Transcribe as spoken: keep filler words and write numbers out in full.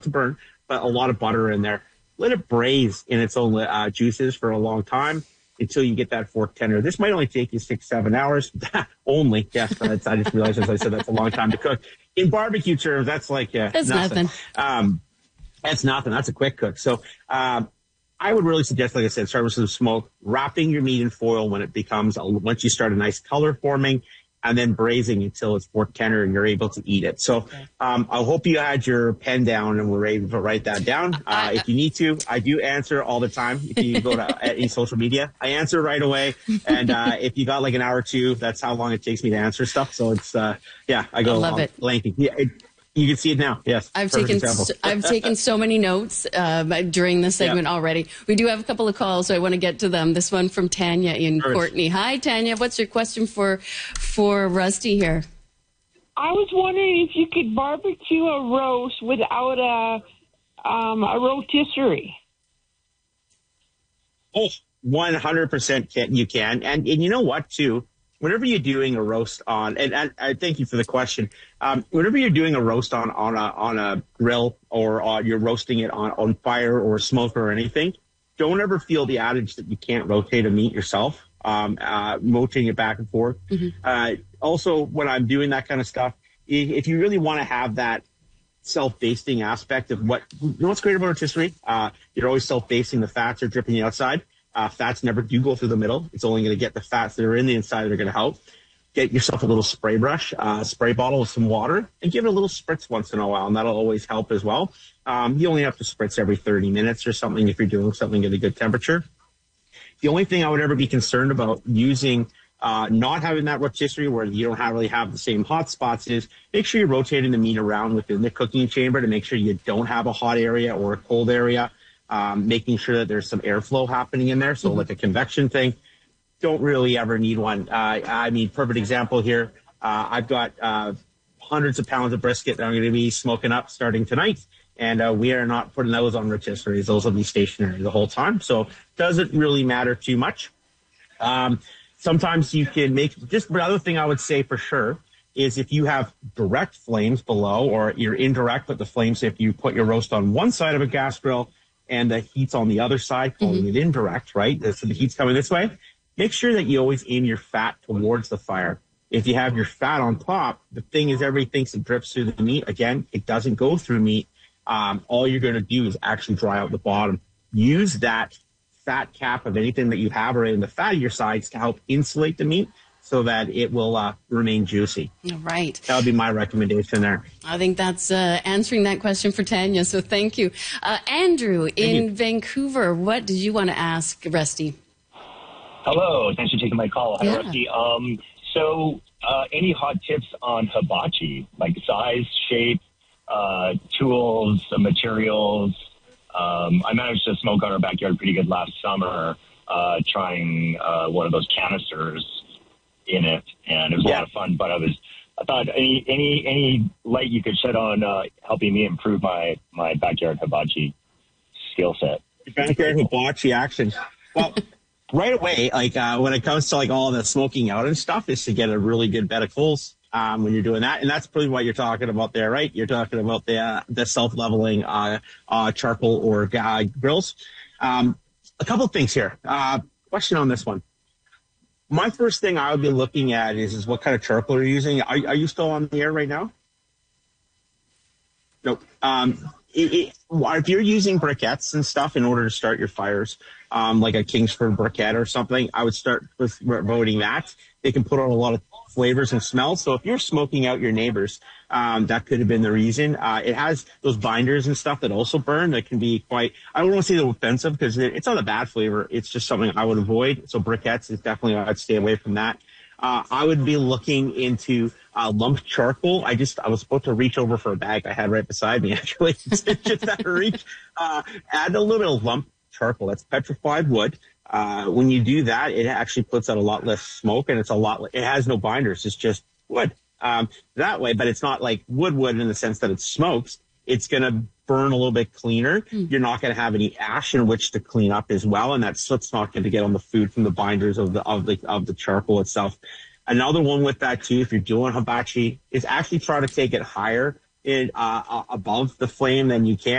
to burn, but a lot of butter in there. Let it braise in its own uh, juices for a long time until you get that fork tender. This might only take you six, seven hours. Only, yes. That's, I just realized as I said that's a long time to cook. In barbecue terms, that's like uh, that's nothing. nothing. Um, that's nothing. That's a quick cook. So um, I would really suggest, like I said, start with some smoke, wrapping your meat in foil when it becomes, a, once you start a nice color forming, and then braising until it's fork tender and you're able to eat it. So um, I hope you had your pen down and were able to write that down. Uh, if you need to, I do answer all the time. If you go to any social media, I answer right away. And uh, if you got like an hour or two, that's how long it takes me to answer stuff. So it's, uh, yeah, I go I love it. lengthy. Yeah, it, you can see it now. Yes. I've taken so, I've taken so many notes um, during this segment yeah. already. We do have a couple of calls, so I want to get to them. This one from Tanya in First. Courtney. Hi, Tanya. What's your question for for Rusty here? I was wondering if you could barbecue a roast without a um, a rotisserie. Oh, one hundred percent can, you can. And, and you know what, too? Whenever you're doing a roast on, and, and I thank you for the question. Um, whenever you're doing a roast on, on a on a grill or uh, you're roasting it on, on fire or smoke or anything, don't ever feel the adage that you can't rotate a meat yourself, um, uh, rotating it back and forth. Mm-hmm. Uh, also, when I'm doing that kind of stuff, if you really want to have that self-basting aspect of what, you know what's great about rotisserie? Uh, you're always self-basting. The fats are dripping the outside. Uh, fats never do go through the middle. It's only going to get the fats that are in the inside that are going to help. Get yourself a little spray brush, uh, spray bottle with some water, and give it a little spritz once in a while, and that'll always help as well. Um, you only have to spritz every thirty minutes or something if you're doing something at a good temperature. The only thing I would ever be concerned about using, uh, not having that rotisserie where you don't have, really have the same hot spots is make sure you're rotating the meat around within the cooking chamber to make sure you don't have a hot area or a cold area. Um, making sure that there's some airflow happening in there. So mm-hmm. like a convection thing, don't really ever need one. Uh, I mean, perfect example here. Uh, I've got uh, hundreds of pounds of brisket that I'm going to be smoking up starting tonight. And uh, we are not putting those on rotisseries. Those will be stationary the whole time. So doesn't really matter too much. Um, sometimes you can make, just the other thing I would say for sure is if you have direct flames below or you're indirect with the flames, if you put your roast on one side of a gas grill, and the heat's on the other side, calling mm-hmm. it indirect, right? So the heat's coming this way. Make sure that you always aim your fat towards the fire. If you have your fat on top, the thing is everybody thinks it drips through the meat. Again, it doesn't go through meat. Um, all you're going to do is actually dry out the bottom. Use that fat cap of anything that you have or in the fattier sides to help insulate the meat so that it will uh, remain juicy. All right. That would be my recommendation there. I think that's uh, answering that question for Tanya, so thank you. Uh, Andrew thank in you. Vancouver, what did you want to ask Rusty? Hello. Thanks for taking my call. Hi, yeah. Rusty. Um, so uh, any hot tips on hibachi, like size, shape, uh, tools, materials? Um, I managed to smoke on our backyard pretty good last summer, uh, trying uh, one of those canisters in it, and it was a yeah. lot of fun. But I was, I thought any any any light you could shed on uh, helping me improve my my backyard hibachi skill set. Backyard hibachi action. Well, right away, like uh, when it comes to like all the smoking out and stuff, is to get a really good bed of coals um, when you're doing that, and that's pretty what you're talking about there, right? You're talking about the uh, the self leveling uh, uh, charcoal or uh, grills. Um, a couple of things here. Uh, question on this one. My first thing I would be looking at is, is what kind of charcoal you're using. Are, are you still on the air right now? Nope. Um, it, it, if you're using briquettes and stuff in order to start your fires, um, like a Kingsford briquette or something, I would start with voting that. They can put on a lot of flavors and smells. So if you're smoking out your neighbors, um, that could have been the reason. Uh, it has those binders and stuff that also burn that can be quite, I don't want to say they're offensive because it, it's not a bad flavor. It's just something I would avoid. So briquettes is definitely, I'd stay away from that. Uh, I would be looking into uh, lumped charcoal. I just, I was supposed to reach over for a bag I had right beside me, actually. It's just out of reach. Uh, add a little bit of lumped charcoal. That's petrified wood. Uh, when you do that, it actually puts out a lot less smoke, and it's a lot, it has no binders. It's just wood. Um, that way, but it's not like wood wood in the sense that it smokes. It's going to burn a little bit cleaner. Mm. You're not going to have any ash in which to clean up as well, and that's what's not going to get on the food from the binders of the of the of the charcoal itself. Another one with that too, if you're doing hibachi, is actually try to take it higher in uh, above the flame than you can.